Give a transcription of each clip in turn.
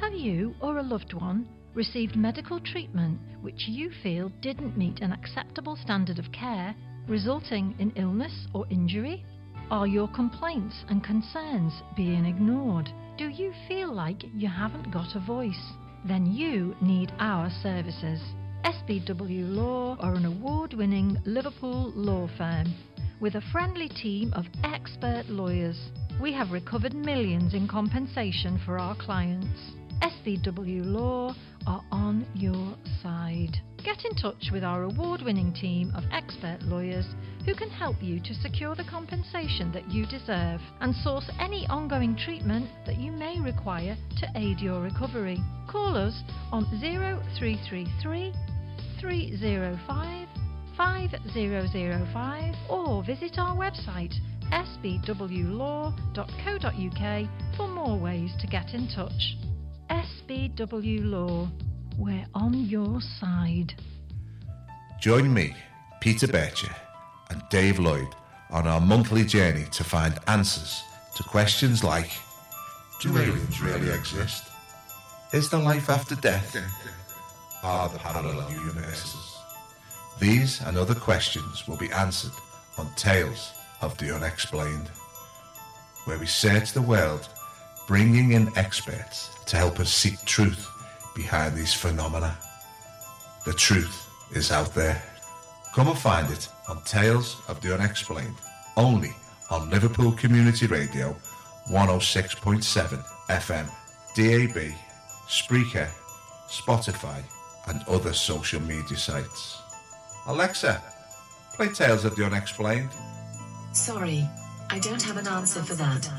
Have you or a loved one received medical treatment which you feel didn't meet an acceptable standard of care, resulting in illness or injury? Are your complaints and concerns being ignored? Do you feel like you haven't got a voice? Then you need our services. SBW Law are an award-winning Liverpool law firm with a friendly team of expert lawyers. We have recovered millions in compensation for our clients. SBW Law are on your side. Get in touch with our award-winning team of expert lawyers who can help you to secure the compensation that you deserve and source any ongoing treatment that you may require to aid your recovery. Call us on 0333 305 5005 or visit our website sbwlaw.co.uk for more ways to get in touch. SBW Law, we're on your side. Join me, Peter Bircher, and Dave Lloyd on our monthly journey to find answers to questions like: do aliens really exist? Is there life after death? Are there parallel universes? These and other questions will be answered on Tales of the Unexplained, where we search the world, bringing in experts to help us seek truth behind these phenomena. The truth is out there. Come and find it on Tales of the Unexplained, only on Liverpool Community Radio 106.7 FM, DAB, Spreaker, Spotify and other social media sites. Alexa, play Tales of the Unexplained. Sorry, I don't have an answer for that.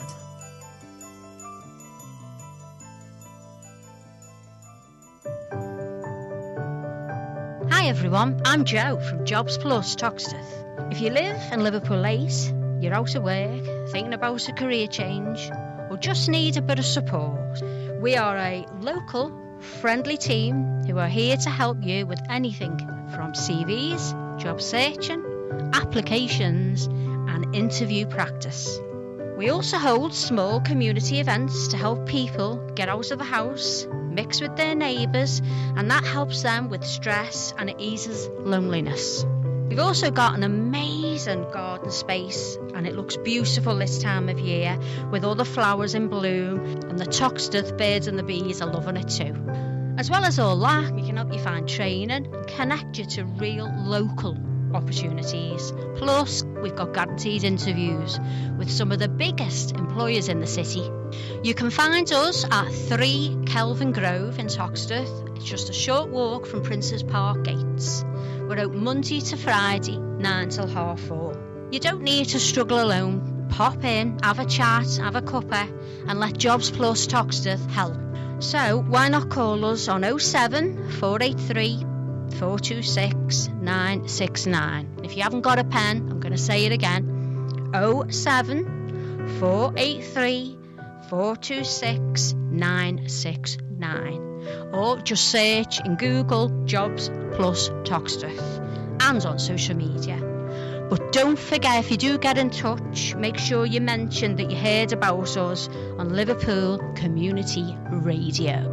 Hi everyone, I'm Jo from Jobs Plus Toxteth. If you live in Liverpool 8, you're out of work, thinking about a career change, or just need a bit of support, we are a local, friendly team who are here to help you with anything from CVs, job searching, applications and interview practice. We also hold small community events to help people get out of the house, mix with their neighbours, and that helps them with stress and it eases loneliness. We've also got an amazing garden space and it looks beautiful this time of year with all the flowers in bloom, and the Toxteth birds and the bees are loving it too. As well as all that, we can help you find training and connect you to real local opportunities. Plus, we've got guaranteed interviews with some of the biggest employers in the city. You can find us at 3 Kelvin Grove in Toxteth. It's just a short walk from Princes Park gates. We're open Monday to Friday, 9 till 4:30. You don't need to struggle alone. Pop in, have a chat, have a cuppa, and let Jobs Plus Toxteth help. So why not call us on 07 483 426 969. If you haven't got a pen, I'm going to say it again. 07 483 426 969. Or just search in Google Jobs Plus Toxteth and on social media. But don't forget, if you do get in touch, make sure you mention that you heard about us on Liverpool Community Radio.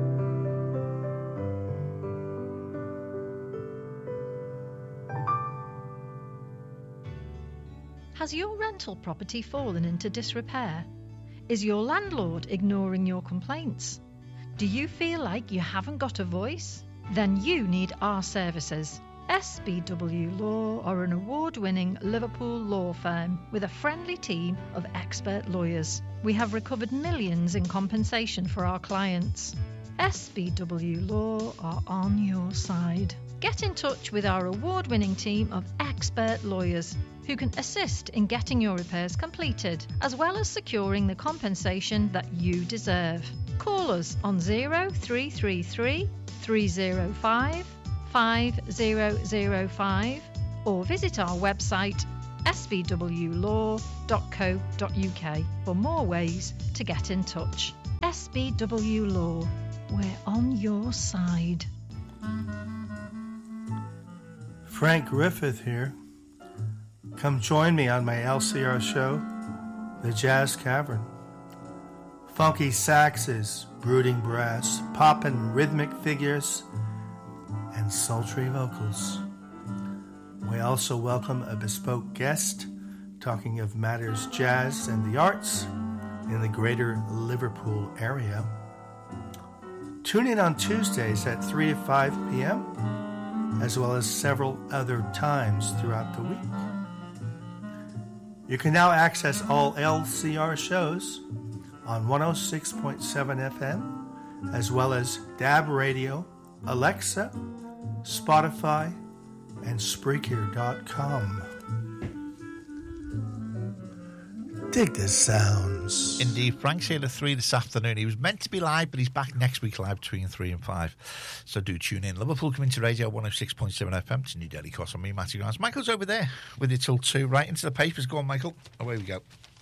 Has your rental property fallen into disrepair? Is your landlord ignoring your complaints? Do you feel like you haven't got a voice? Then you need our services. SBW Law are an award-winning Liverpool law firm with a friendly team of expert lawyers. We have recovered millions in compensation for our clients. SBW Law are on your side. Get in touch with our award-winning team of expert lawyers who can assist in getting your repairs completed, as well as securing the compensation that you deserve. Call us on 0333 305 5005 or visit our website sbwlaw.co.uk for more ways to get in touch. SBW Law, we're on your side. Frank Griffith here. Come join me on my LCR show, The Jazz Cavern. funky saxes, brooding brass, poppin' rhythmic figures, and sultry vocals. We also welcome a bespoke guest talking of matters jazz and the arts in the greater Liverpool area. Tune in on Tuesdays at 3 to 5 p.m., as well as several other times throughout the week. You can now access all LCR shows on 106.7 FM, as well as DAB Radio, Alexa, Spotify, and Spreaker.com. Dig the sounds. Indeed, Frank's here at 3 this afternoon. He was meant to be live, but he's back next week live between 3 and 5. So do tune in. Liverpool Community Radio 106.7 FM to New Delhi Cross on me, Matthew Grimes. Michael's over there with it till 2, right into the papers. Go on, Michael. Away we go.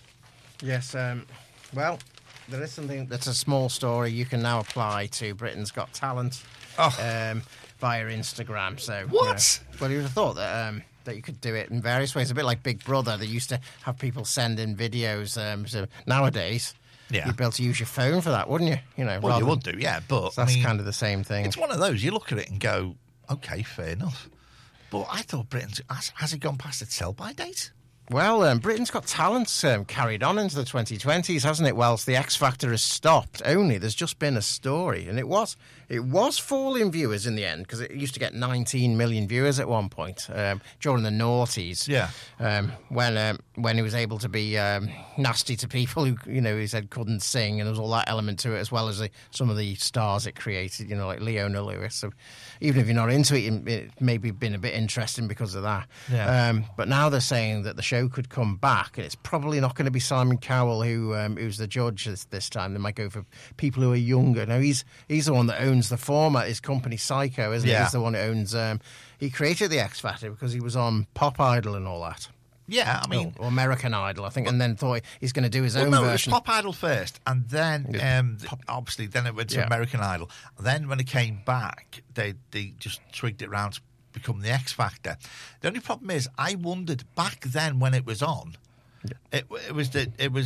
Yes, well, there is something that's a small story you can now apply to Britain's Got Talent via Instagram. So what? Well, you would have thought that that you could do it in various ways. A bit like Big Brother. They used to have people send in videos. So nowadays, you'd be able to use your phone for that, wouldn't you? You know, well, you would do, yeah. But so that's kind of the same thing. It's one of those. You look at it and go, okay, fair enough. But I thought Britain's has it gone past its sell-by date? Well, Britain's Got Talent carried on into the 2020s, hasn't it? Whilst the X Factor has stopped, there's just been a story, and it was falling viewers in the end, because it used to get 19 million viewers at one point during the noughties. Yeah, when he was able to be nasty to people who he said couldn't sing, and there was all that element to it, as well as some of the stars it created, like Leona Lewis. So even if you're not into it, it maybe been a bit interesting because of that. Yeah. But now they're saying that the show could come back, and it's probably not going to be Simon Cowell who's the judge this time. They might go for people who are younger. Now he's the one that owns the format. His company Psycho, isn't he? He's the one who owns. He created the X Factor because he was on Pop Idol and all that. Yeah, I mean, or American Idol, I think, and then thought he's going to do his own version. It was Pop Idol first, and then obviously then it went to American Idol. Then when it came back, they just twigged it around to become the X Factor. The only problem is, I wondered back then when it was on, it was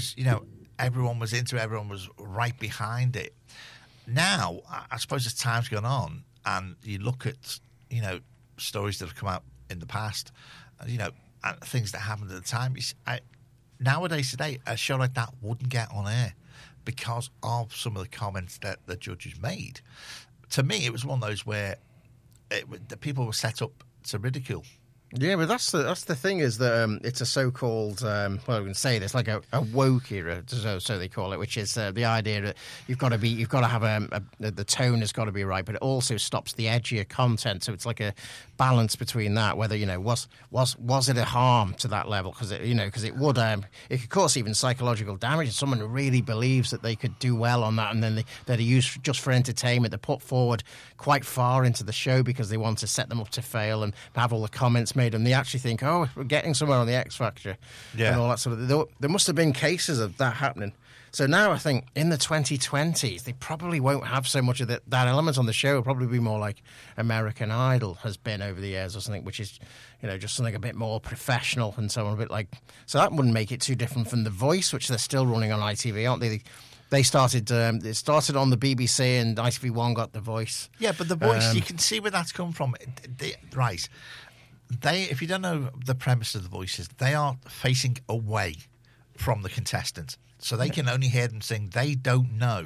everyone was into it, everyone was right behind it. Now, I suppose as time's gone on, and you look at stories that have come out in the past, and things that happened at the time. Nowadays, today, a show like that wouldn't get on air because of some of the comments that the judges made. To me, it was one of those where the people were set up to ridicule. Yeah, but that's the thing is that it's a so-called I'm going to say this, like a woke era, so they call it, which is the idea that you've got to have the tone has got to be right, but it also stops the edgier content. So it's like a balance between that. Whether was it a harm to that level? Because it would it could cause even psychological damage. If someone really believes that they could do well on that, and then they're used just for entertainment, they're put forward quite far into the show because they want to set them up to fail and have all the comments made, and they actually think, oh, we're getting somewhere on the X Factor, and all that sort of. There must have been cases of that happening. So now I think in the 2020s they probably won't have so much of that element on the show. It'll probably be more like American Idol has been over the years or something, which is just something a bit more professional and so on. A bit like, so that wouldn't make it too different from The Voice, which they're still running on ITV, aren't they? They started. It started on the BBC, and ITV1 got The Voice. Yeah, but The Voice, you can see where that's come from. Right. If you don't know the premise of The Voice, is they are facing away from the contestants, so they can only hear them sing. They don't know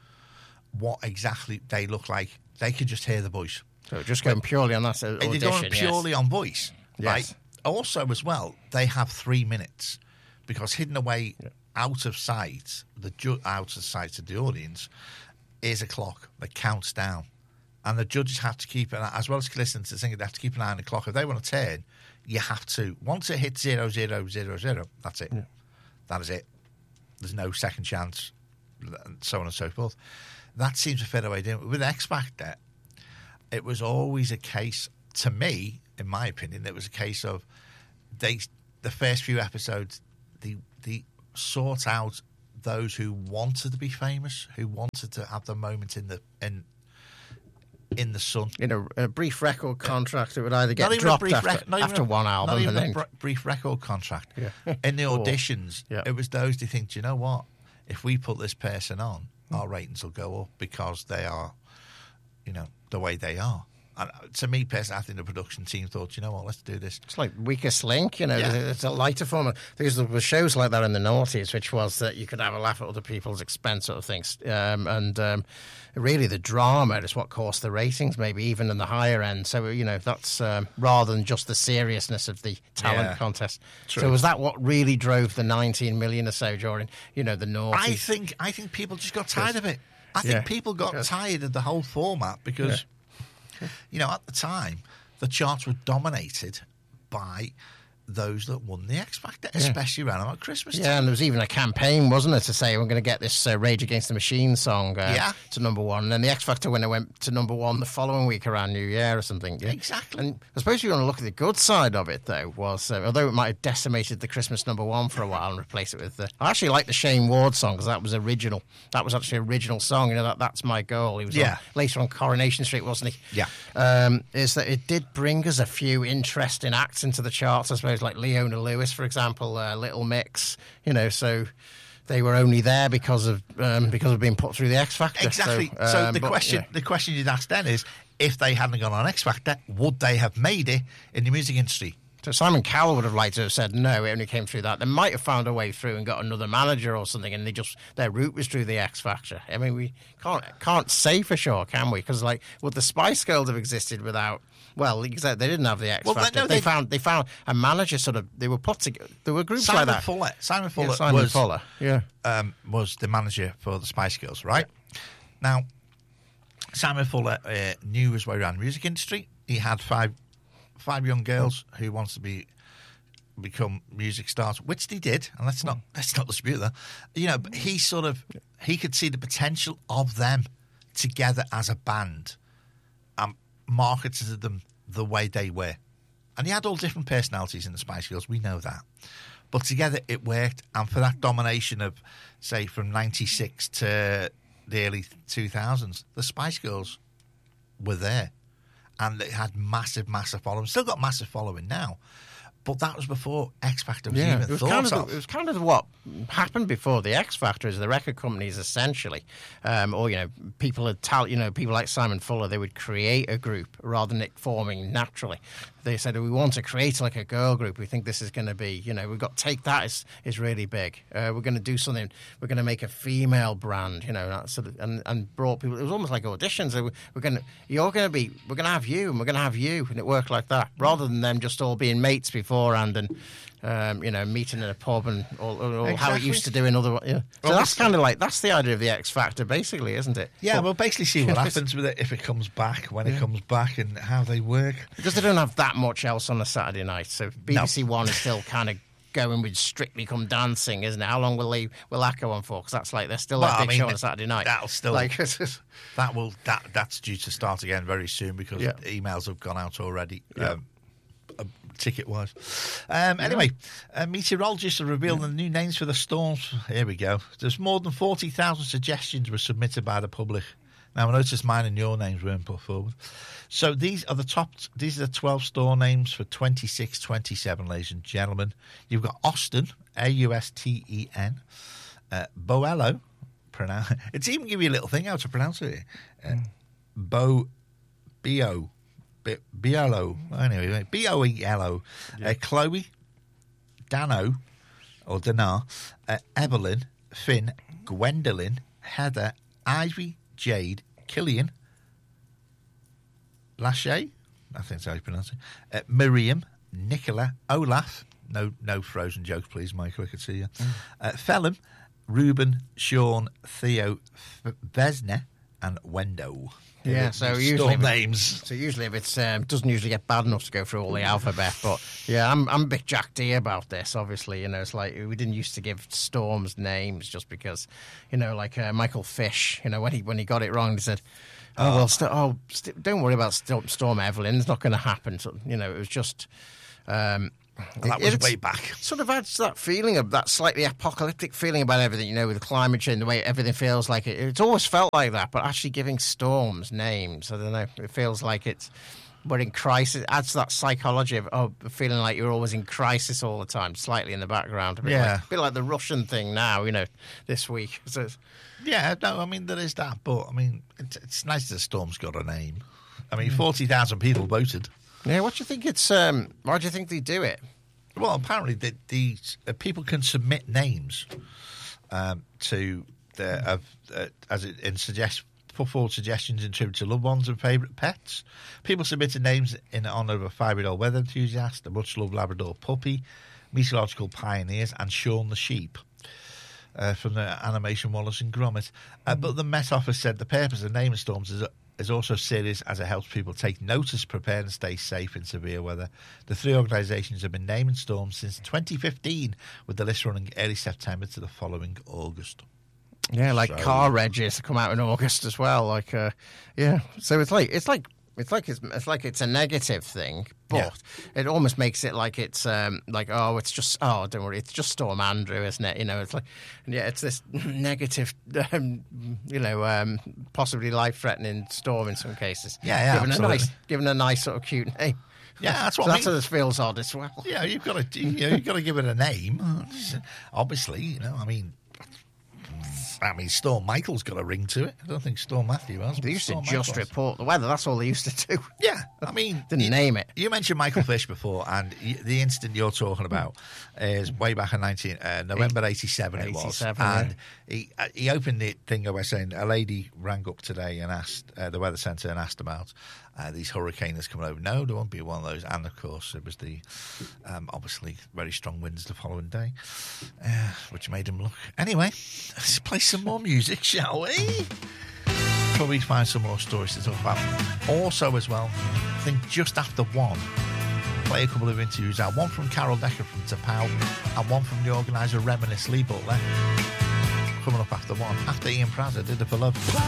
what exactly they look like. They can just hear the voice. So just going purely on that audition. They're going purely on voice, right? Yes. Also, as well, they have 3 minutes because hidden away out of sight, out of sight of the audience, is a clock that counts down. And the judges have to keep an eye, as well as listening to the singer, they have to keep an eye on the clock. If they want to turn, you have to. Once it hits 0, 0, 0, 0, that's it. Yeah. That is it. There's no second chance, and so on and so forth. That seems to fit away. With X Factor, it was always a case, to me, in my opinion, it was a case of the first few episodes, they sought out those who wanted to be famous, who wanted to have the moment in the sun. In a brief record contract, it would either get dropped after one album. Not even and then brief record contract. Yeah. In the auditions, it was those they think, do you know what? if we put this person on, our ratings will go up because they are, the way they are. And to me personally, I think the production team thought, you know what, let's do this. It's like Weakest Link, It's a lighter form. Because there were shows like that in the noughties, which was that you could have a laugh at other people's expense sort of things. Really the drama is what caused the ratings, maybe even in the higher end. So, that's rather than just the seriousness of the talent contest. True. So was that what really drove the 19 million or so during, the noughties? I think people just got tired of it. I think people got tired of the whole format because... at the time, the charts were dominated by those that won the X Factor, especially around about Christmas time. Yeah, and there was even a campaign, wasn't it, to say we're going to get this Rage Against the Machine song to number one. And then the X Factor winner went to number one the following week around New Year or something. Yeah? Exactly. And I suppose if you want to look at the good side of it, though, was although it might have decimated the Christmas number one for a while and replaced it with I actually like the Shane Ward song because that was original. That was actually an original song. That's My Girl. He was later on Coronation Street, wasn't he? Yeah. Is that it did bring us a few interesting acts into the charts, I suppose, like Leona Lewis, for example, Little Mix, so they were only there because of being put through the X Factor. Exactly. So the question you'd ask then is, if they hadn't gone on X Factor, would they have made it in the music industry? So Simon Cowell would have liked to have said no, it only came through that. They might have found a way through and got another manager or something, and their route was through the X Factor. I mean, we can't say for sure, can we? Because would the Spice Girls have existed without? Well, they didn't have the X Factor. No, they found a manager. They were put together. There were groups like that. Simon Fuller was the manager for the Spice Girls, right? Yeah. Now, Simon Fuller knew his way around the music industry. He had five young girls who wanted to become music stars, which they did, and let's not dispute that. But he could see the potential of them together as a band and marketed them the way they were. And he had all different personalities in the Spice Girls, we know that. But together it worked, and for that domination of, say, from 96 to the early 2000s, the Spice Girls were there. And it had massive, massive following. Still got massive following now. But that was before X Factor was even thought of. It was kind of what happened before the X Factor is the record companies essentially, people people like Simon Fuller, they would create a group rather than it forming naturally. They said, we want to create like a girl group. We think this is going to be, we've got Take That is really big. We're going to do something. We're going to make a female brand, that sort of, and brought people. It was almost like auditions. We're going to have you, and we're going to have you, and it worked like that rather than them just all being mates beforehand and. Meeting in a pub and all exactly. How it used to do in other. Yeah. So that's kind of that's the idea of the X Factor, basically, isn't it? Yeah, we'll basically see what happens with it if it comes back, when it comes back, and how they work. Because they don't have that much else on a Saturday night, so BBC One is still kind of going with Strictly Come Dancing, isn't it? How long will that go on for? Because that's they're still a big show on a Saturday night. That'll still that's due to start again very soon because emails have gone out already. Yeah. Ticket-wise. Anyway, meteorologists are revealing the new names for the storms. Here we go. There's more than 40,000 suggestions were submitted by the public. Now, I noticed mine and your names weren't put forward. So these are the 12 storm names for 26-27, ladies and gentlemen. You've got Austin, Austen, Boello. It's even give you a little thing how to pronounce it. Biello. Anyway, Boelo. Chloe, Dano, or Dana, Evelyn, Finn, Gwendolyn, Heather, Ivy, Jade, Killian, Lachey, I think that's how you pronounce it, Miriam, Nicola, Olaf, no frozen jokes, please, Michael, I could see you, Phelim, Reuben, Sean, Theo, Vesna, and Wendo. Yeah, so usually names. So usually if it's doesn't usually get bad enough to go through all the alphabet, but yeah, I'm a bit Jack D about this. Obviously, it's like we didn't used to give storms names just because, like Michael Fish, when he got it wrong, he said, don't worry about Storm Evelyn, it's not going to happen. So, it was just. And that was way back. Sort of adds that feeling of that slightly apocalyptic feeling about everything, with climate change, the way everything feels like it. It's always felt like that, but actually giving storms names, I don't know. It feels like it's we're in crisis. It adds to that psychology of feeling like you're always in crisis all the time, slightly in the background. A bit like the Russian thing now, this week. So yeah, no, I mean, there is that, but I mean, it's nice that Storm's got a name. I mean, 40,000 people voted. Yeah, what do you think it's? Why do you think they do it? Well, apparently these people can submit names to the put forward suggestions in tribute to loved ones and favourite pets. People submitted names in honour of a 5-year-old weather enthusiast, a much-loved Labrador puppy, meteorological pioneers, and Shaun the sheep. From the animation Wallace and Gromit. But the Met Office said the purpose of naming storms is also serious as it helps people take notice, prepare and stay safe in severe weather. The three organisations have been naming storms since 2015, with the list running early September to the following August. Yeah, like car regs come out in August as well. So it's like it's a negative thing, but it almost makes it like it's don't worry, it's just Storm Andrew, isn't it? It's like, it's this negative, possibly life-threatening storm in some cases. Given a nice sort of cute name. Yeah, that's what. That's what this feels odd as well. Yeah, you've got to give it a name. Obviously, I mean, Storm Michael's got a ring to it. I don't think Storm Matthew has. They used to just report the weather. That's all they used to do. Yeah, I mean... Didn't name it. You mentioned Michael Fish before, and the incident you're talking about is way back in November 87 it was. And he opened the thing by saying a lady rang up today and asked the weather centre and asked about these hurricanes coming over. No, there won't be one of those. And, of course, it was the, obviously, very strong winds the following day, which made him look... Anyway, let's play some more music, shall we? Probably find some more stories to talk about. Also, as well, I think just after 1, play a couple of interviews out. One from Carol Decker from Tapau and one from the organiser Reminisce Lee Butler. Coming up after 1, after Ian Prasser did it for love.